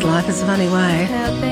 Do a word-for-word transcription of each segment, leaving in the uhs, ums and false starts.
Yes, life is a funny way.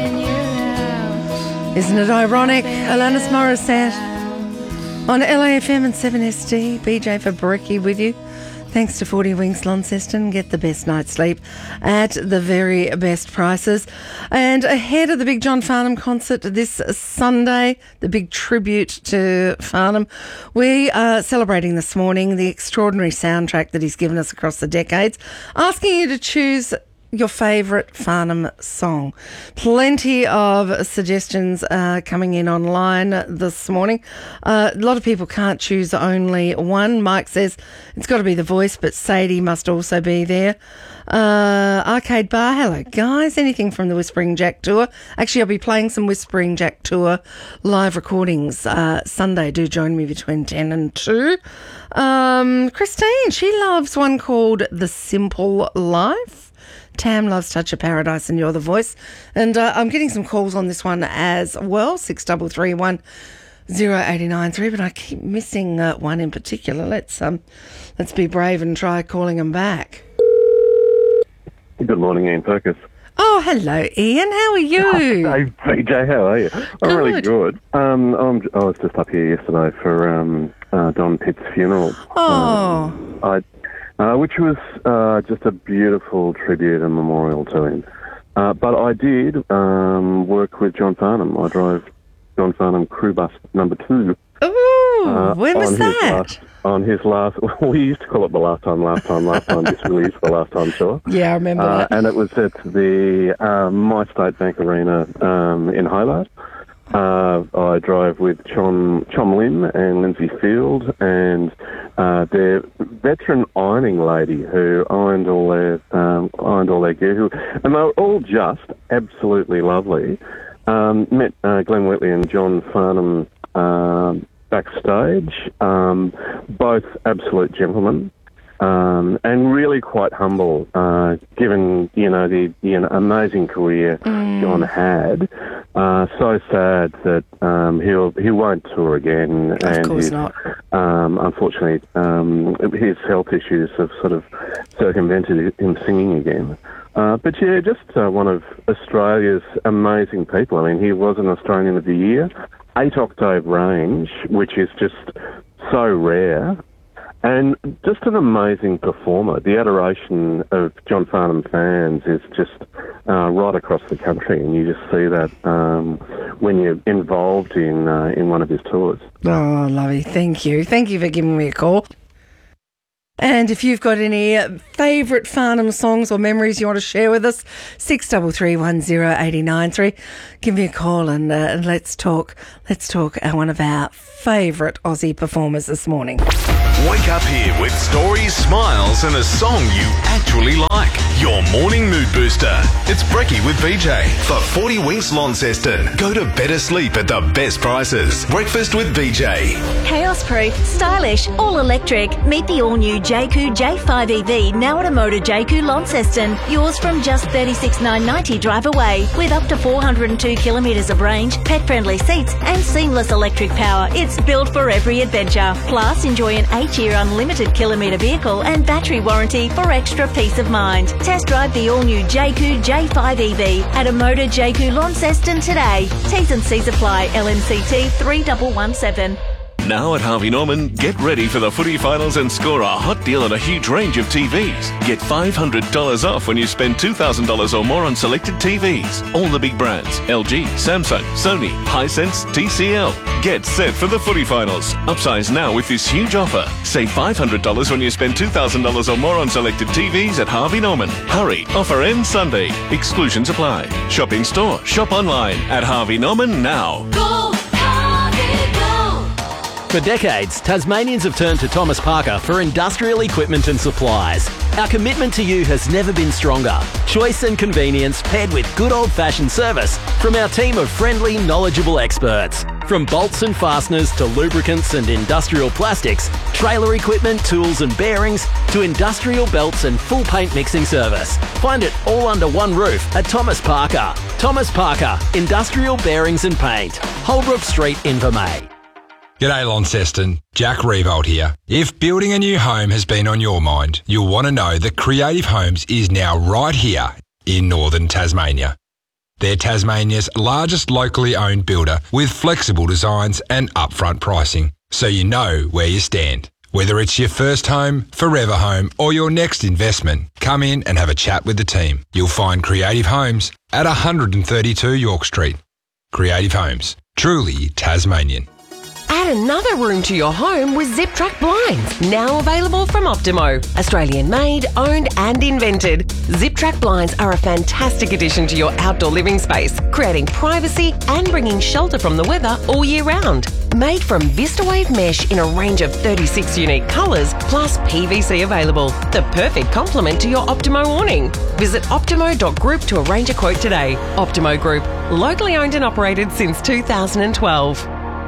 Isn't it ironic? Alanis Morissette on L A F M and seven S D. B J for Brekkie with you. Thanks to forty Winks Launceston. Get the best night's sleep at the very best prices. And ahead of the big John Farnham concert this Sunday, the big tribute to Farnham, we are celebrating this morning the extraordinary soundtrack that he's given us across the decades, asking you to choose your favourite Farnham song. Plenty of suggestions uh, coming in online this morning. Uh, a lot of people can't choose only one. Mike says it's got to be The Voice, but Sadie must also be there. Uh, Arcade Bar, hello guys. Anything from the Whispering Jack tour. Actually, I'll be playing some Whispering Jack tour live recordings uh, Sunday. Do join me between ten and two. Um, Christine, she loves one called The Simple Life. Tam loves Touch of Paradise and You're the Voice. And uh, I'm getting some calls on this one as well, six three three one zero eight nine three, but I keep missing uh, one in particular. Let's um, let's be brave and try calling them back. Good morning, Ian Focus. Oh, hello, Ian. How are you? Hey, B J, how are you? I'm Good. really good. Um, I'm, I was just up here yesterday for um, uh, Don Pitt's funeral. Oh. Um, I... Uh, which was uh, just a beautiful tribute and memorial to him. Uh, but I did um, work with John Farnham. I drove John Farnham crew bus number two. Ooh, uh, when was on that? His last, on his last, we used to call it the last time, last time, last time, just released the last time tour. Yeah, I remember uh, that. And it was at the uh, My State Bank Arena um, in Hobart. Uh, I drove with Chom, Chom Lim and Lindsay Field and uh, their veteran ironing lady who ironed all their um, ironed all their gear, who, and they were all just absolutely lovely. Um, met uh, Glenn Whitley and John Farnham uh, backstage, um, both absolute gentlemen. Um, and really quite humble, uh, given, you know, the, the amazing career mm. John had. Uh, so sad that um, he'll, he won't tour again. Of and course his, not. Um, unfortunately, um, his health issues have sort of circumvented him singing again. Uh, but yeah, just uh, one of Australia's amazing people. I mean, he was an Australian of the Year, eight octave range, which is just so rare. And just an amazing performer. The adoration of John Farnham fans is just uh, right across the country, and you just see that um, when you're involved in uh, in one of his tours. Oh, lovely. Thank you. Thank you for giving me a call. And if you've got any favourite Farnham songs or memories you want to share with us, six three three one zero eight nine three. Give me a call and uh, let's talk. Let's talk uh, one of our favourite Aussie performers this morning. Wake up here with stories, smiles and a song you actually like. Your morning mood booster. It's Brekkie with B J for forty Winks Launceston. Go to better sleep at the best prices. Breakfast with B J. Chaos-proof, stylish, all-electric. Meet the all-new J Q J five E V now at a Motor J Q Launceston. Yours from just thirty-six thousand nine hundred ninety drive away. With up to four hundred two kilometres of range, pet-friendly seats and seamless electric power. It's built for every adventure. Plus, enjoy an eight-year unlimited kilometre vehicle and battery warranty for extra peace of mind. Test drive the all-new J Q J five E V at a Motor J Q Launceston today. T's and C's apply. L M C T three one one seven. Now at Harvey Norman, get ready for the footy finals and score a hot deal on a huge range of T Vs. Get five hundred dollars off when you spend two thousand dollars or more on selected T Vs. All the big brands, L G, Samsung, Sony, Hisense, T C L. Get set for the footy finals. Upsize now with this huge offer. Save five hundred dollars when you spend two thousand dollars or more on selected T Vs at Harvey Norman. Hurry, offer ends Sunday. Exclusions apply. Shop in store, shop online at Harvey Norman now. Go, Harvey, go! For decades, Tasmanians have turned to Thomas Parker for industrial equipment and supplies. Our commitment to you has never been stronger. Choice and convenience paired with good old-fashioned service from our team of friendly, knowledgeable experts. From bolts and fasteners to lubricants and industrial plastics, trailer equipment, tools and bearings, to industrial belts and full paint mixing service. Find it all under one roof at Thomas Parker. Thomas Parker, Industrial Bearings and Paint. Holbrook Street, Invermay. G'day Launceston, Jack Revolt here. If building a new home has been on your mind, you'll want to know that Creative Homes is now right here in northern Tasmania. They're Tasmania's largest locally owned builder with flexible designs and upfront pricing, so you know where you stand. Whether it's your first home, forever home or your next investment, come in and have a chat with the team. You'll find Creative Homes at one thirty-two York Street. Creative Homes, truly Tasmanian. Add another room to your home with Zip Track blinds, now available from Optimo. Australian made, owned and invented. Zip Track blinds are a fantastic addition to your outdoor living space, creating privacy and bringing shelter from the weather all year round. Made from VistaWave mesh in a range of thirty-six unique colours, plus P V C available. The perfect complement to your Optimo awning. Visit optimo dot group to arrange a quote today. Optimo Group, locally owned and operated since two thousand twelve.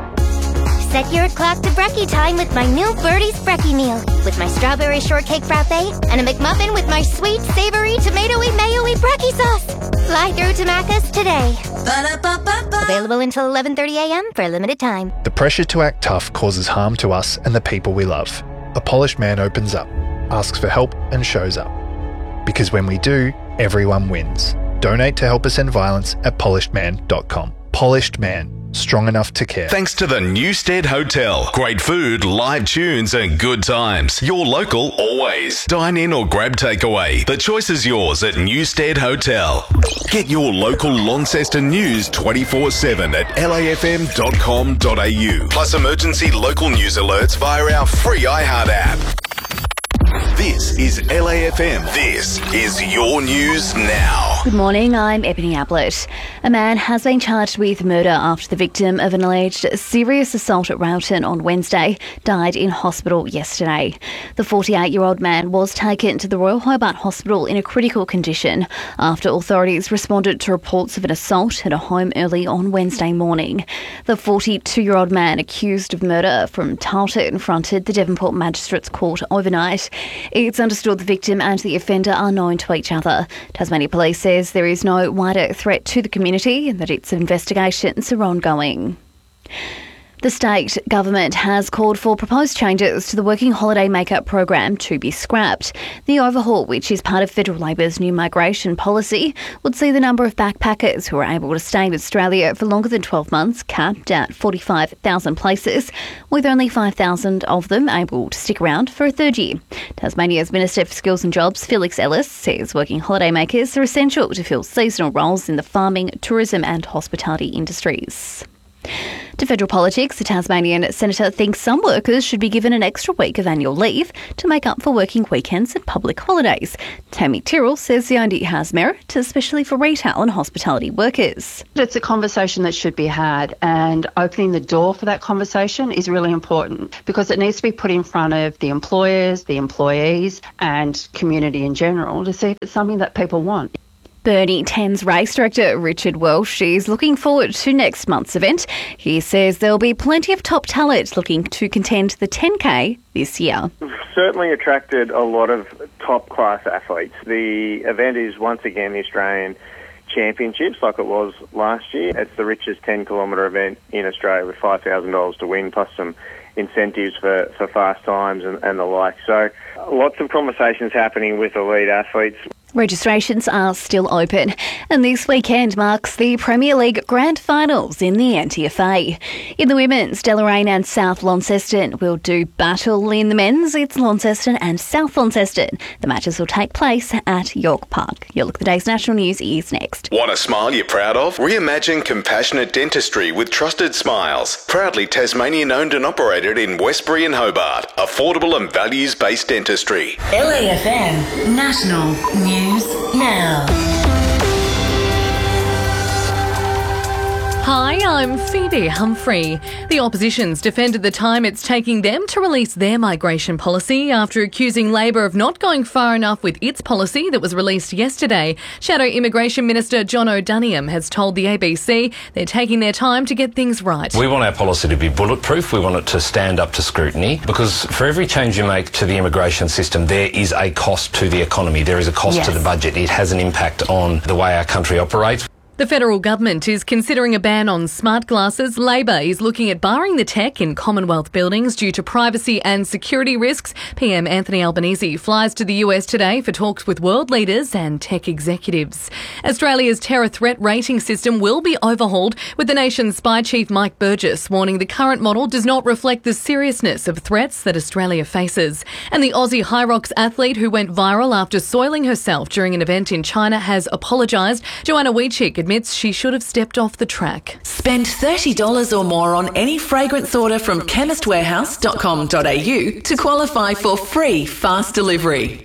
Set your clock to brekkie time with my new Birdie's Brekkie meal. With my strawberry shortcake frappe and a McMuffin with my sweet, savoury, tomatoey, mayo-y brekkie sauce. Fly through to Macca's today. Ba-da-ba-ba-ba. Available until eleven thirty a m for a limited time. The pressure to act tough causes harm to us and the people we love. A polished man opens up, asks for help and shows up. Because when we do, everyone wins. Donate to help us end violence at polished man dot com. Polished Man. Strong enough to care. Thanks to the Newstead Hotel. Great food, live tunes and good times. Your local always. Dine in or grab takeaway. The choice is yours at Newstead Hotel. Get your local Launceston news twenty-four seven at L A F M dot com dot a u. Plus emergency local news alerts via our free iHeart app. This is L A F M. This is your news now. Good morning, I'm Ebony Ablett. A man has been charged with murder after the victim of an alleged serious assault at Railton on Wednesday died in hospital yesterday. The forty-eight-year-old man was taken to the Royal Hobart Hospital in a critical condition after authorities responded to reports of an assault at a home early on Wednesday morning. The forty-two-year-old man accused of murder from Tarleton fronted the Devonport Magistrates Court overnight. It's understood the victim and the offender are known to each other. Tasmania Police says there is no wider threat to the community and that its investigations are ongoing. The state government has called for proposed changes to the Working Holiday Make-up program to be scrapped. The overhaul, which is part of Federal Labor's new migration policy, would see the number of backpackers who are able to stay in Australia for longer than twelve months capped at forty-five thousand places, with only five thousand of them able to stick around for a third year. Tasmania's Minister for Skills and Jobs, Felix Ellis, says working holiday makers are essential to fill seasonal roles in the farming, tourism and hospitality industries. To federal politics, the Tasmanian Senator thinks some workers should be given an extra week of annual leave to make up for working weekends and public holidays. Tammy Tyrrell says the idea has merit, especially for retail and hospitality workers. It's a conversation that should be had, and opening the door for that conversation is really important because it needs to be put in front of the employers, the employees and community in general to see if it's something that people want. Burnie ten's race director Richard Welsh is looking forward to next month's event. He says there'll be plenty of top talent looking to contend the ten K this year. We've certainly attracted a lot of top-class athletes. The event is once again the Australian Championships like it was last year. It's the richest ten kilometre event in Australia with five thousand dollars to win plus some incentives for, for fast times and, and the like. So lots of conversations happening with elite athletes. Registrations are still open, and this weekend marks the Premier League Grand Finals in the N T F A. In the women's, Deloraine and South Launceston will do battle. In the men's, it's Launceston and South Launceston. The matches will take place at York Park. Your Look at the Day's national news is next. Want a smile you're proud of? Reimagine compassionate dentistry with Trusted Smiles. Proudly Tasmanian owned and operated in Westbury and Hobart. Affordable and values-based dentistry. L A F M National News Now. Hi, I'm Phoebe Humphrey. The opposition's defended the time it's taking them to release their migration policy after accusing Labor of not going far enough with its policy that was released yesterday. Shadow Immigration Minister John O'Daniam has told the A B C they're taking their time to get things right. We want our policy to be bulletproof. We want it to stand up to scrutiny because for every change you make to the immigration system, there is a cost to the economy. There is a cost Yes. to the budget. It has an impact on the way our country operates. The federal government is considering a ban on smart glasses. Labor is looking at barring the tech in Commonwealth buildings due to privacy and security risks. P M Anthony Albanese flies to the U S today for talks with world leaders and tech executives. Australia's terror threat rating system will be overhauled, with the nation's spy chief Mike Burgess warning the current model does not reflect the seriousness of threats that Australia faces. And the Aussie High Rocks athlete who went viral after soiling herself during an event in China has apologised. Joanna Wiechik admits she should have stepped off the track. Spend thirty dollars or more on any fragrance order from chemist warehouse dot com dot a u to qualify for free fast delivery.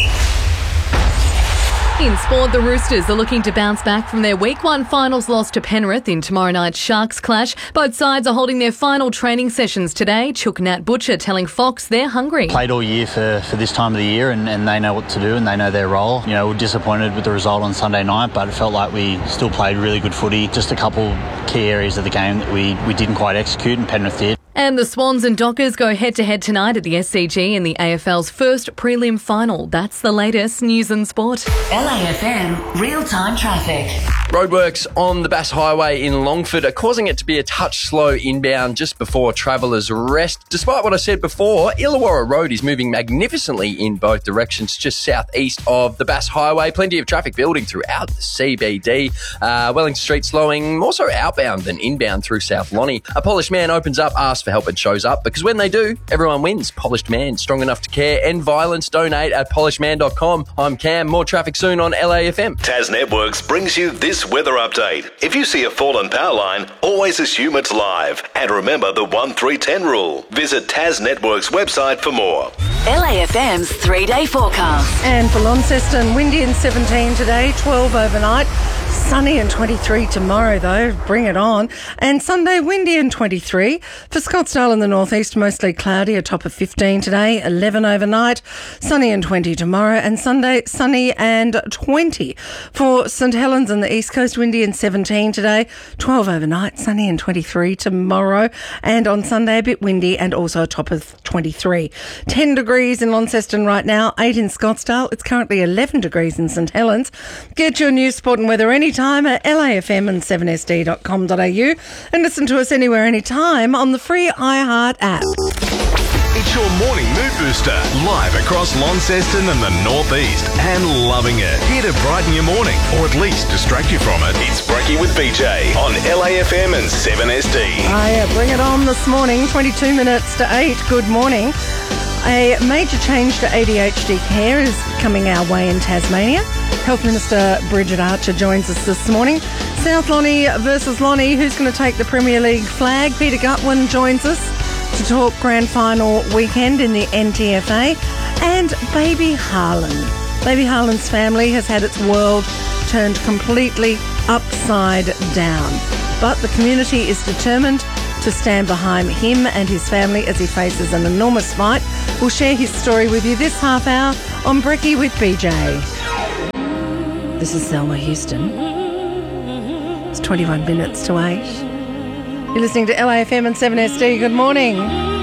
In sport, the Roosters are looking to bounce back from their Week one finals loss to Penrith in tomorrow night's Sharks clash. Both sides are holding their final training sessions today. Chook Nat Butcher telling Fox they're hungry. Played all year for, for this time of the year and, and they know what to do and they know their role. You know, we're disappointed with the result on Sunday night, but it felt like we still played really good footy. Just a couple key areas of the game that we, we didn't quite execute and Penrith did. And the Swans and Dockers go head-to-head tonight at the S C G in the A F L's first prelim final. That's the latest news and sport. L A F M real-time traffic. Roadworks on the Bass Highway in Longford are causing it to be a touch slow inbound just before Travellers Rest. Despite what I said before, Illawarra Road is moving magnificently in both directions, just southeast of the Bass Highway. Plenty of traffic building throughout the C B D. Uh, Wellington Street slowing more so outbound than inbound through South Lonnie. A polished man opens up, asks for help and shows up, because when they do, everyone wins. Polished Man, strong enough to care. End violence, donate at polished man dot com. I'm Cam. More traffic soon on L A F M. Tas Networks brings you this weather update. If you see a fallen power line, always assume it's live. And remember the one three ten rule. Visit Tas Networks website for more. L A F M's three-day forecast. And for Launceston, windy and seventeen today, twelve overnight. Sunny and twenty-three tomorrow, though. Bring it on. And Sunday, windy and twenty-three. For Scottsdale in the northeast, mostly cloudy, a top of fifteen today, eleven overnight. Sunny and twenty tomorrow. And Sunday, sunny and twenty. For St Helens and the east coast, windy and seventeen today, twelve overnight, sunny and twenty-three tomorrow. And on Sunday, a bit windy and also a top of twenty-three. ten degrees in Launceston right now, eight in Scottsdale. It's currently eleven degrees in St Helens. Get your news, sport and weather anytime at L A F M and seven S D dot com dot a u and listen to us anywhere, anytime on the free iHeart app. It's your morning mood booster, live across Launceston and the northeast, and loving it. Here to brighten your morning, or at least distract you from it. It's Brekkie with B J on L A F M and seven S D. Ah, yeah, bring it on this morning, twenty-two minutes to eight. Good morning. A major change to A D H D care is coming our way in Tasmania. Health Minister Bridget Archer joins us this morning. South Lonnie versus Lonnie. Who's going to take the Premier League flag? Peter Gutwin joins us to talk grand final weekend in the N T F A. And Baby Harlan. Baby Harlan's family has had its world turned completely upside down. But the community is determined to stand behind him and his family as he faces an enormous fight. We'll share his story with you this half hour on Brekkie with B J. This is Selma Houston. It's twenty-one minutes to eight. You're listening to L A F M and seven S D. Good morning.